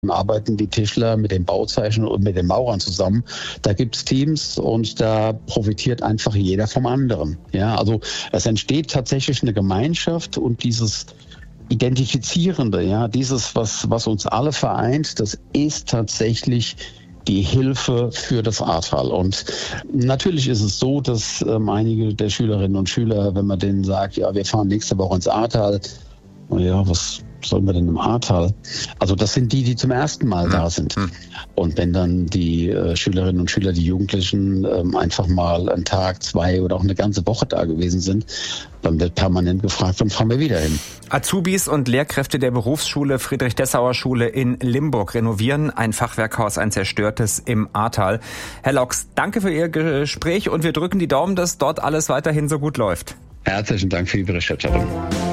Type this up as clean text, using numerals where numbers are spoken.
arbeiten die Tischler mit den Bauzeichnern und mit den Maurern zusammen. Da gibt es Teams und da profitiert einfach jeder vom anderen. Ja, also es entsteht tatsächlich eine Gemeinschaft und dieses Identifizierende, ja, dieses, was uns alle vereint, das ist tatsächlich die Hilfe für das Ahrtal. Und natürlich ist es so, dass einige der Schülerinnen und Schüler, wenn man denen sagt, ja, wir fahren nächste Woche ins Ahrtal, ja, was sollen wir denn im Ahrtal? Also das sind die zum ersten Mal da sind. Und wenn dann die Schülerinnen und Schüler, die Jugendlichen einfach mal einen Tag, 2 oder auch eine ganze Woche da gewesen sind, dann wird permanent gefragt, dann fahren wir wieder hin. Azubis und Lehrkräfte der Berufsschule Friedrich-Dessauer-Schule in Limburg renovieren ein Fachwerkhaus, ein zerstörtes im Ahrtal. Herr Lox, danke für Ihr Gespräch und wir drücken die Daumen, dass dort alles weiterhin so gut läuft. Herzlichen Dank für die Berichterstattung.